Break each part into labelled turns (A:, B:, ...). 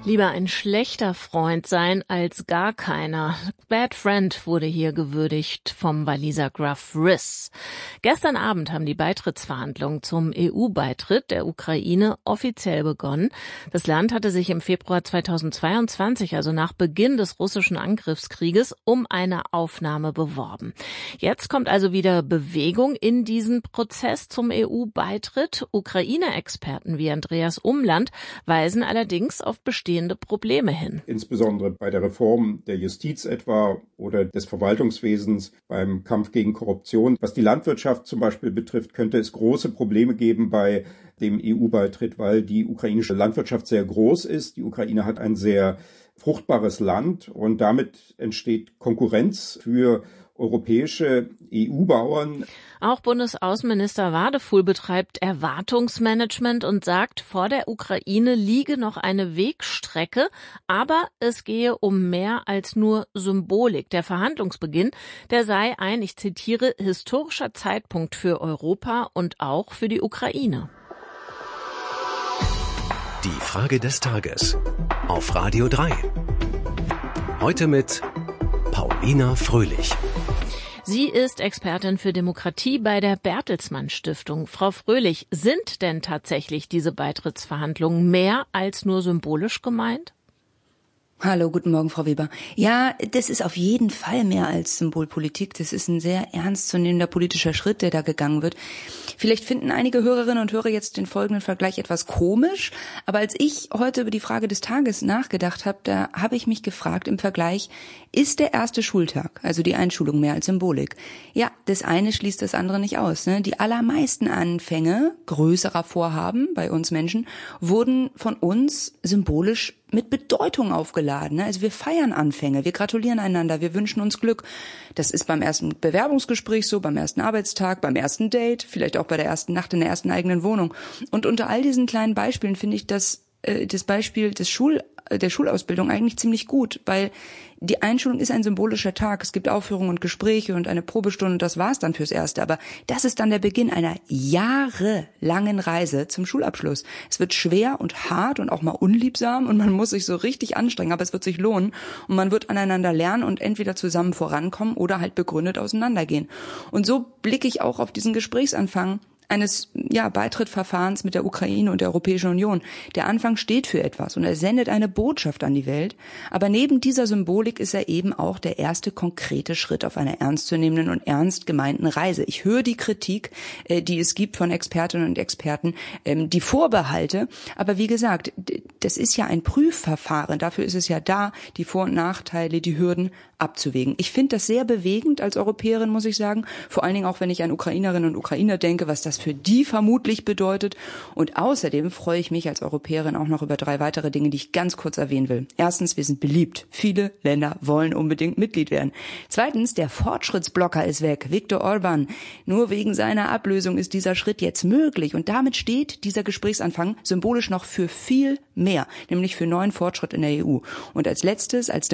A: Lieber ein schlechter Freund sein als gar keiner. Bad Friend wurde hier gewürdigt vom Waliser Gruff Rhys. Gestern Abend haben die Beitrittsverhandlungen zum EU-Beitritt der Ukraine offiziell begonnen. Das Land hatte sich im Februar 2022, also nach Beginn des russischen Angriffskrieges, um eine Aufnahme beworben. Jetzt kommt also wieder Bewegung in diesen Prozess zum EU-Beitritt. Ukraine-Experten wie Andreas Umland weisen allerdings auf bestehende Probleme hin.
B: Insbesondere bei der Reform der Justiz etwa oder des Verwaltungswesens, beim Kampf gegen Korruption. Was die Landwirtschaft zum Beispiel betrifft, könnte es große Probleme geben bei dem EU-Beitritt, weil die ukrainische Landwirtschaft sehr groß ist. Die Ukraine hat ein sehr fruchtbares Land und damit entsteht Konkurrenz für europäische EU-Bauern.
A: Auch Bundesaußenminister Wadefuhl betreibt Erwartungsmanagement und sagt, vor der Ukraine liege noch eine Wegstrecke, aber es gehe um mehr als nur Symbolik. Der Verhandlungsbeginn, der sei ein, ich zitiere, historischer Zeitpunkt für Europa und auch für die Ukraine.
C: Die Frage des Tages auf Radio 3. Heute mit Paulina Fröhlich.
A: Sie ist Expertin für Demokratie bei der Bertelsmann Stiftung. Frau Fröhlich, sind denn tatsächlich diese Beitrittsverhandlungen mehr als nur symbolisch gemeint?
D: Hallo, guten Morgen, Frau Weber. Ja, das ist auf jeden Fall mehr als Symbolpolitik. Das ist ein sehr ernstzunehmender politischer Schritt, der da gegangen wird. Vielleicht finden einige Hörerinnen und Hörer jetzt den folgenden Vergleich etwas komisch, aber als ich heute über die Frage des Tages nachgedacht habe, da habe ich mich gefragt im Vergleich, ist der erste Schultag, also die Einschulung, mehr als Symbolik? Ja, das eine schließt das andere nicht aus. Ne? Die allermeisten Anfänge größerer Vorhaben bei uns Menschen wurden von uns symbolisch mit Bedeutung aufgeladen. Also wir feiern Anfänge, wir gratulieren einander, wir wünschen uns Glück. Das ist beim ersten Bewerbungsgespräch so, beim ersten Arbeitstag, beim ersten Date, vielleicht auch bei der ersten Nacht in der ersten eigenen Wohnung. Und unter all diesen kleinen Beispielen finde ich das Beispiel der Schulausbildung eigentlich ziemlich gut, weil die Einschulung ist ein symbolischer Tag. Es gibt Aufführungen und Gespräche und eine Probestunde und das war's dann fürs Erste. Aber das ist dann der Beginn einer jahrelangen Reise zum Schulabschluss. Es wird schwer und hart und auch mal unliebsam und man muss sich so richtig anstrengen, aber es wird sich lohnen und man wird aneinander lernen und entweder zusammen vorankommen oder halt begründet auseinandergehen. Und so blicke ich auch auf diesen Gesprächsanfang eines Beitrittsverfahrens mit der Ukraine und der Europäischen Union. Der Anfang steht für etwas und er sendet eine Botschaft an die Welt. Aber neben dieser Symbolik ist er eben auch der erste konkrete Schritt auf einer ernstzunehmenden und ernst gemeinten Reise. Ich höre die Kritik, die es gibt von Expertinnen und Experten, die Vorbehalte. Aber wie gesagt, das ist ja ein Prüfverfahren. Dafür ist es ja da, die Vor- und Nachteile, die Hürden abzuwägen. Ich finde das sehr bewegend als Europäerin, muss ich sagen. Vor allen Dingen auch, wenn ich an Ukrainerinnen und Ukrainer denke, was das für die vermutlich bedeutet. Und außerdem freue ich mich als Europäerin auch noch über 3 weitere Dinge, die ich ganz kurz erwähnen will. Erstens, wir sind beliebt. Viele Länder wollen unbedingt Mitglied werden. Zweitens, der Fortschrittsblocker ist weg. Viktor Orbán. Nur wegen seiner Ablösung ist dieser Schritt jetzt möglich. Und damit steht dieser Gesprächsanfang symbolisch noch für viel mehr, nämlich für neuen Fortschritt in der EU. Und als letztes, als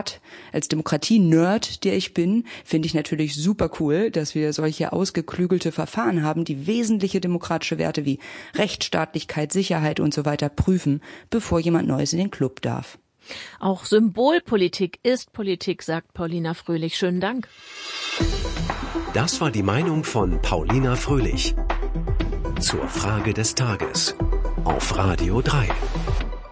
D: Demokratie-Nerd, der ich bin, finde ich natürlich super cool, dass wir solche ausgeklügelte Verfahren haben, die wesentliche demokratische Werte wie Rechtsstaatlichkeit, Sicherheit und so weiter prüfen, bevor jemand Neues in den Club darf.
A: Auch Symbolpolitik ist Politik, sagt Paulina Fröhlich. Schönen Dank.
C: Das war die Meinung von Paulina Fröhlich zur Frage des Tages auf Radio 3.